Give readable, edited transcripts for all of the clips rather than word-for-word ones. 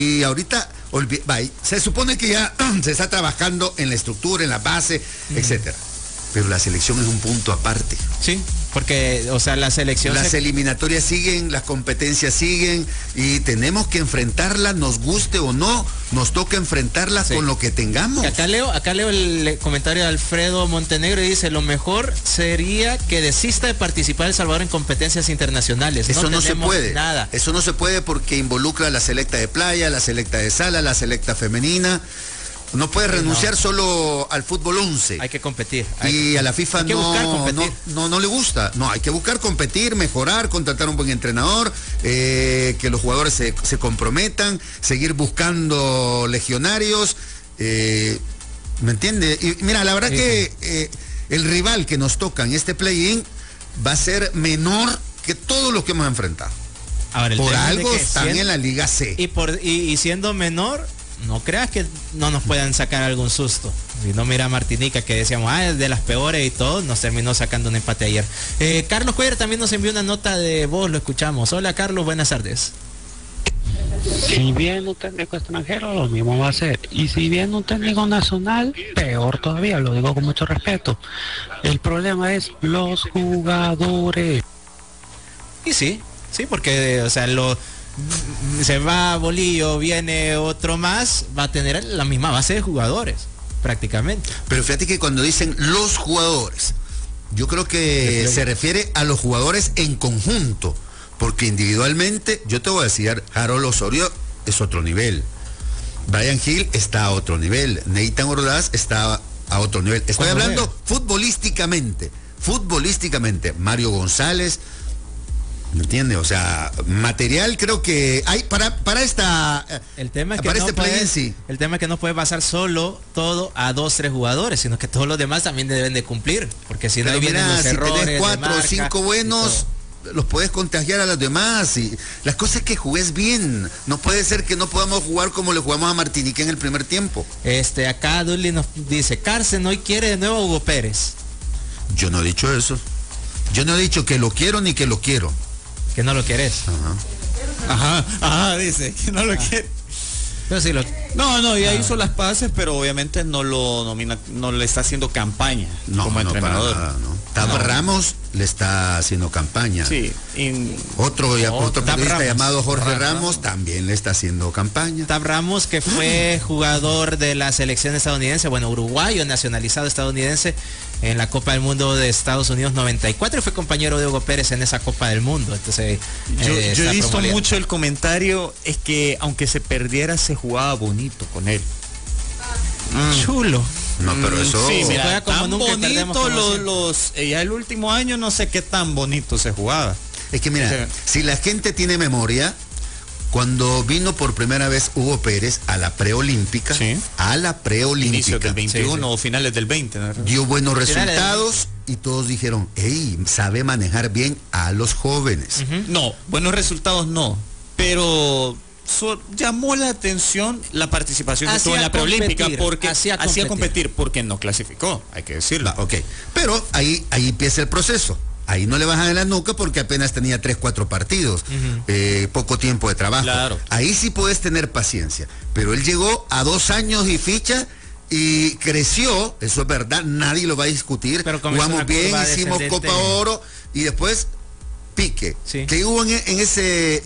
Y ahorita se supone que ya se está trabajando en la estructura, en la base, etcétera. Pero la selección es un punto aparte. Sí, porque, o sea, las eliminatorias siguen, las competencias siguen y tenemos que enfrentarlas, nos guste o no, nos toca enfrentarlas con lo que tengamos. Acá leo el comentario de Alfredo Montenegro y dice: lo mejor sería que desista de participar El Salvador en competencias internacionales. Eso no se puede. Nada. Eso no se puede porque involucra a la selecta de playa, la selecta de sala, la selecta femenina. No puede renunciar solo al fútbol 11. Hay que competir. Y a la FIFA no le gusta. No, hay que buscar competir, mejorar, contratar un buen entrenador, que los jugadores se comprometan, seguir buscando legionarios. ¿Me entiende? Y mira, la verdad que el rival que nos toca en este play-in va a ser menor que todos los que hemos enfrentado. Ahora, por algo están en la Liga C. Y siendo menor, no creas que no nos puedan sacar algún susto. Si no, mira a Martinica, que decíamos, es de las peores y todo, nos terminó sacando un empate ayer. Carlos Cuellar también nos envió una nota de voz, lo escuchamos. Hola Carlos, buenas tardes. Si viene un técnico extranjero, lo mismo va a ser. Y si viene un técnico nacional, peor todavía, lo digo con mucho respeto. El problema es los jugadores. Y sí, porque, o sea, se va Bolillo, viene otro más, va a tener la misma base de jugadores, prácticamente. Pero fíjate que cuando dicen los jugadores, yo creo que se refiere a los jugadores en conjunto, porque individualmente, yo te voy a decir, Harold Osorio es otro nivel, Brian Hill está a otro nivel, Nathan Ordaz está a otro nivel. Estoy hablando futbolísticamente, Mario González. ¿Me entiende? O sea, material creo que hay para esta. El tema es que para no este play-in sí. El tema es que no puede pasar solo todo a 2, 3 jugadores, sino que todos los demás también deben de cumplir, porque si no, ahí vienen los errores. Si tenés 4 o 5 buenos, los puedes contagiar a los demás. Y las cosas es que jugues bien. No puede ser que no podamos jugar como le jugamos a Martinique en el primer tiempo. Acá Dully nos dice: Carsen hoy quiere de nuevo a Hugo Pérez. Yo no he dicho eso. Yo no he dicho que lo quiero ni que lo quiero. Que no lo querés. Ajá, dice que no lo quiere. Pero sí No, ya hizo las paces, pero obviamente no lo nomina, no le está haciendo campaña como entrenador. Para nada, no. Tab Ramos le está haciendo campaña. Sí. Otro periodista llamado Jorge Ramos también le está haciendo campaña. Tab Ramos, que fue jugador de la selección estadounidense, uruguayo nacionalizado estadounidense en la Copa del Mundo de Estados Unidos 94, y fue compañero de Hugo Pérez en esa Copa del Mundo. Entonces, yo he visto mucho el comentario, es que aunque se perdiera, se jugaba bonito con él. Chulo. No, pero eso... Sí, mira, tan bonito ya el último año no sé qué tan bonito se jugaba. Es que mira, si la gente tiene memoria, cuando vino por primera vez Hugo Pérez a la preolímpica, Inicio del 21 o finales del 20, ¿no? Dio buenos resultados y todos dijeron, sabe manejar bien a los jóvenes. No, buenos resultados no, pero llamó la atención la participación que tuvo en la preolímpica, porque hacía competir porque no clasificó, hay que decirlo. Pero ahí empieza el proceso. Ahí no le bajan de la nuca porque apenas tenía 3, 4 partidos, poco tiempo de trabajo. Claro. Ahí sí puedes tener paciencia, pero él llegó a 2 años y ficha y creció, eso es verdad, nadie lo va a discutir. Pero jugamos bien, hicimos Copa Oro y después pique. Sí. Que hubo en ese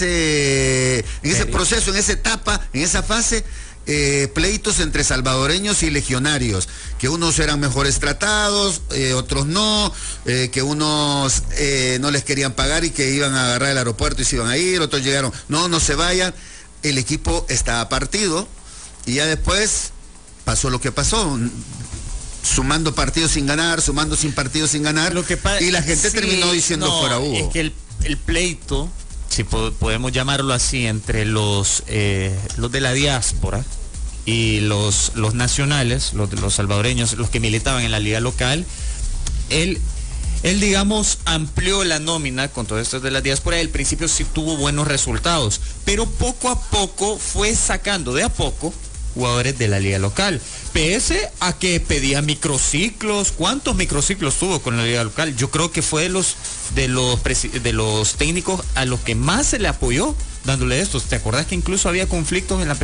proceso, en esa etapa, en esa fase. Pleitos entre salvadoreños y legionarios, que unos eran mejores tratados, otros no, que unos no les querían pagar y que iban a agarrar el aeropuerto y se iban a ir, otros llegaron, no se vayan. El equipo estaba partido y ya después pasó lo que pasó, sumando partidos sin ganar, sumando sin partidos sin ganar, y la gente terminó diciendo fuera Hugo. Es que el pleito, si podemos llamarlo así, entre los de la diáspora y los nacionales, los salvadoreños, los que militaban en la liga local, él digamos amplió la nómina con todo esto de la diáspora. Al principio sí tuvo buenos resultados, pero poco a poco fue sacando de a poco jugadores de la liga local. Pese a que pedía microciclos. ¿Cuántos microciclos tuvo con la liga local? Yo creo que fue de los técnicos a los que más se le apoyó dándole estos. ¿Te acordás que incluso había conflictos en la